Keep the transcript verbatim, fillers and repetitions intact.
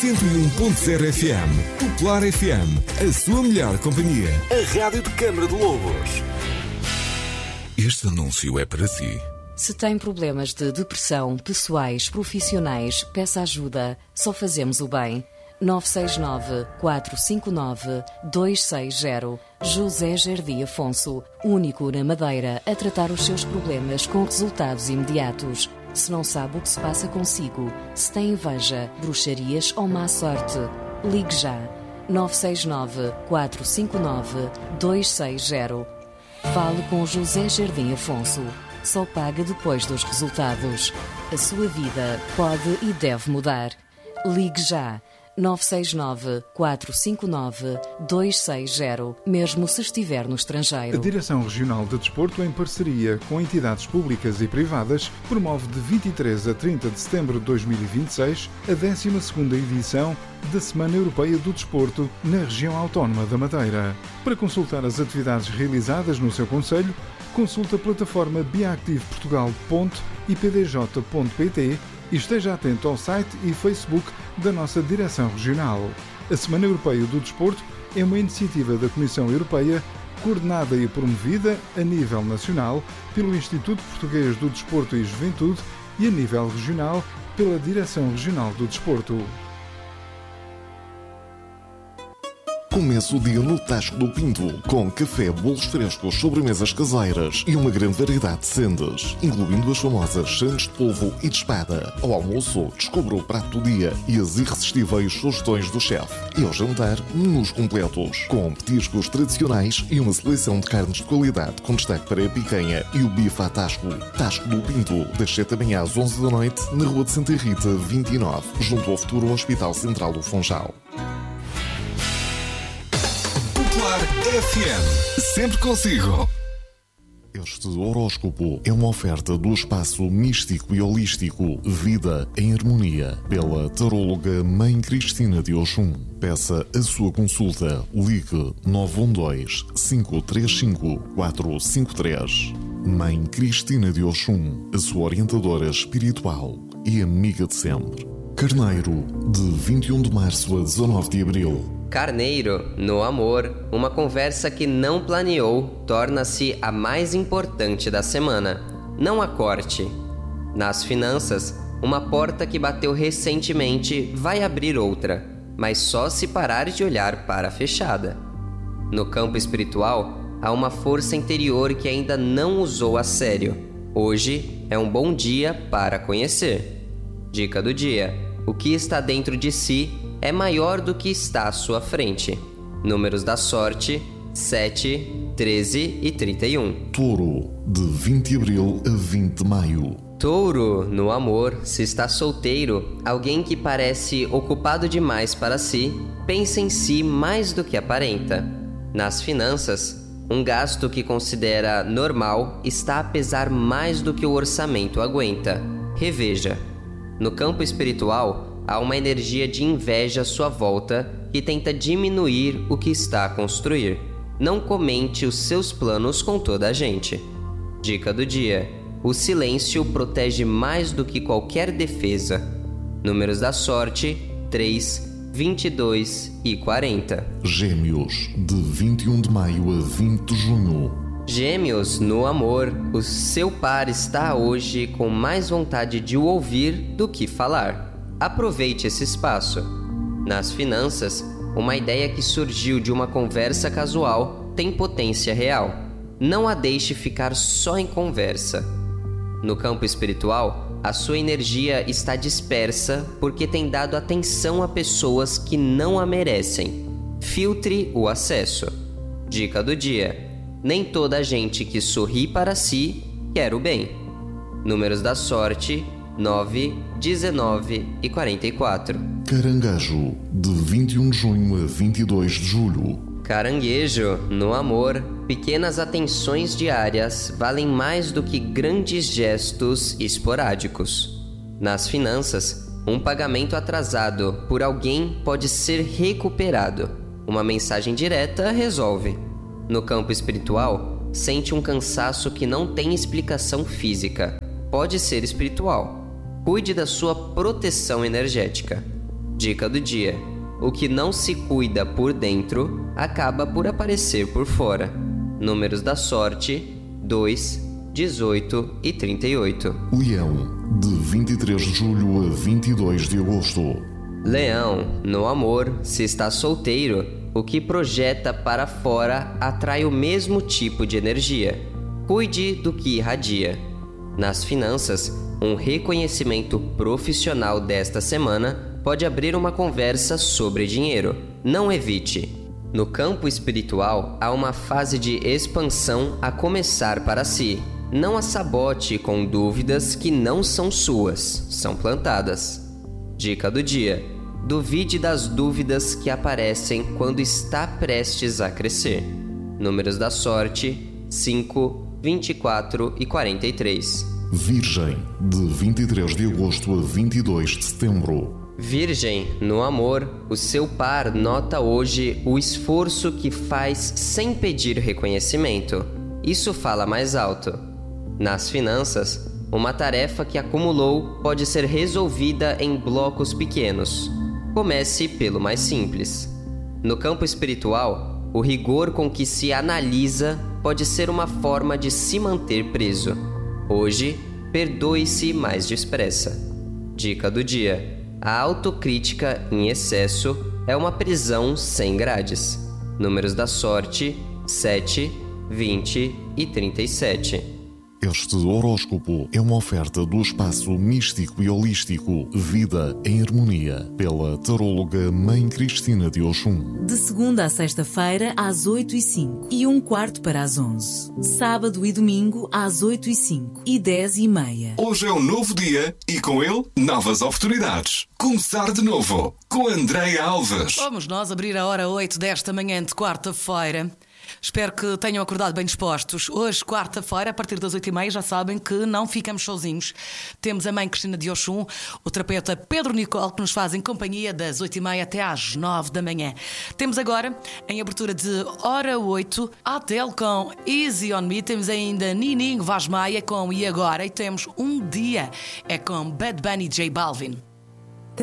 cento e um ponto zero F M. Popular F M, a sua melhor companhia. A rádio de Câmara de Lobos. Este anúncio é para si. Se tem problemas de depressão, pessoais, profissionais, peça ajuda. Só fazemos o bem. nove seis nove, quatro cinco nove, dois seis zero. José Jardim Afonso, único na Madeira a tratar os seus problemas com resultados imediatos. Se não sabe o que se passa consigo, se tem inveja, bruxarias ou má sorte, ligue já. nove seis nove, quatro cinco nove, dois seis zero. Fale com José Jardim Afonso. Só paga depois dos resultados. A sua vida pode e deve mudar. Ligue já. nove seis nove, quatro cinco nove, dois seis zero, mesmo se estiver no estrangeiro. A Direção Regional de Desporto, em parceria com entidades públicas e privadas, promove de vinte e três a trinta de setembro de dois mil e vinte e seis a décima segunda edição da Semana Europeia do Desporto na região autónoma da Madeira. Para consultar as atividades realizadas no seu concelho, consulte a plataforma biactiveportugal ponto i p d j ponto p t e esteja atento ao site e Facebook da nossa Direção Regional. A Semana Europeia do Desporto é uma iniciativa da Comissão Europeia, coordenada e promovida a nível nacional pelo Instituto Português do Desporto e Juventude e a nível regional pela Direção Regional do Desporto. Começa o dia no Tasco do Pinto, com café, bolos frescos, sobremesas caseiras e uma grande variedade de sendas, incluindo as famosas sandes de polvo e de espada. Ao almoço, descubra o prato do dia e as irresistíveis sugestões do chefe. E ao jantar, menus completos, com petiscos tradicionais e uma seleção de carnes de qualidade, com destaque para a picanha e o bife à Tasco. Tasco do Pinto, das sete da manhã às onze da noite, na Rua de Santa Rita, vinte e nove, junto ao futuro Hospital Central do Funchal. F M, sempre consigo. Este horóscopo é uma oferta do espaço místico e holístico Vida em Harmonia, pela taróloga Mãe Cristina de Oxum. Peça a sua consulta. Ligue nove um dois, cinco três cinco, quatro cinco três. Mãe Cristina de Oxum, a sua orientadora espiritual e amiga de sempre. Carneiro, de vinte e um de março a dezanove de abril. Carneiro, no amor, uma conversa que não planeou torna-se a mais importante da semana. Não a corte. Nas finanças, uma porta que bateu recentemente vai abrir outra, mas só se parar de olhar para a fechada. No campo espiritual, há uma força interior que ainda não usou a sério. Hoje é um bom dia para conhecer. Dica do dia: o que está dentro de si é maior do que está à sua frente. Números da sorte: sete, treze e trinta e um. Touro, de vinte de abril a vinte de maio. Touro, no amor, se está solteiro, alguém que parece ocupado demais para si, pensa em si mais do que aparenta. Nas finanças, um gasto que considera normal está a pesar mais do que o orçamento aguenta. Reveja. No campo espiritual, há uma energia de inveja à sua volta que tenta diminuir o que está a construir. Não comente os seus planos com toda a gente. Dica do dia: o silêncio protege mais do que qualquer defesa. Números da sorte: três, vinte e dois e quarenta. Gêmeos, de vinte e um de maio a vinte de junho. Gêmeos, no amor, o seu par está hoje com mais vontade de o ouvir do que falar. Aproveite esse espaço. Nas finanças, uma ideia que surgiu de uma conversa casual tem potência real. Não a deixe ficar só em conversa. No campo espiritual, a sua energia está dispersa porque tem dado atenção a pessoas que não a merecem. Filtre o acesso. Dica do dia: nem toda gente que sorri para si quer o bem. Números da sorte: nove, dezenove e quarenta e quatro. Caranguejo, de vinte e um de junho a vinte e dois de julho. Caranguejo, no amor, pequenas atenções diárias valem mais do que grandes gestos esporádicos. Nas finanças, um pagamento atrasado por alguém pode ser recuperado. Uma mensagem direta resolve. No campo espiritual, sente um cansaço que não tem explicação física. Pode ser espiritual. Cuide da sua proteção energética. Dica do dia: o que não se cuida por dentro acaba por aparecer por fora. Números da sorte: dois, dezoito e trinta e oito. Leão, de vinte e três de julho a vinte e dois de agosto. Leão, no amor, se está solteiro, o que projeta para fora atrai o mesmo tipo de energia. Cuide do que irradia. Nas finanças, um reconhecimento profissional desta semana pode abrir uma conversa sobre dinheiro. Não evite. No campo espiritual, há uma fase de expansão a começar para si. Não a sabote com dúvidas que não são suas, são plantadas. Dica do dia: duvide das dúvidas que aparecem quando está prestes a crescer. Números da sorte: cinco, vinte e quatro e quarenta e três. Virgem, de vinte e três de agosto a vinte e dois de setembro. Virgem, no amor, o seu par nota hoje o esforço que faz sem pedir reconhecimento. Isso fala mais alto. Nas finanças, uma tarefa que acumulou pode ser resolvida em blocos pequenos. Comece pelo mais simples. No campo espiritual, o rigor com que se analisa pode ser uma forma de se manter preso. Hoje, perdoe-se mais depressa. Dica do dia: a autocrítica em excesso é uma prisão sem grades. Números da sorte: sete, vinte e trinta e sete. Este horóscopo é uma oferta do espaço místico e holístico Vida em Harmonia, pela taróloga Mãe Cristina de Oxum. De segunda a sexta-feira, às oito e cinco e um quarto para as onze. Sábado e domingo, às oito e cinco e dez e meia. Hoje é um novo dia e com ele, novas oportunidades. Começar de novo, com Andréia Alves. Vamos nós abrir a hora oito desta manhã de quarta-feira. Espero que tenham acordado bem dispostos. Hoje, quarta-feira, a partir das oito e meia, já sabem que não ficamos sozinhos. Temos a Mãe Cristina de Oxum, o terapeuta Pedro Nicole, que nos fazem companhia das oito e meia até às nove da manhã. Temos agora, em abertura de hora oito, Adele com Easy On Me. Temos ainda Nininho Vaz Maia com E Agora. E temos Um Dia, é com Bad Bunny e J Balvin.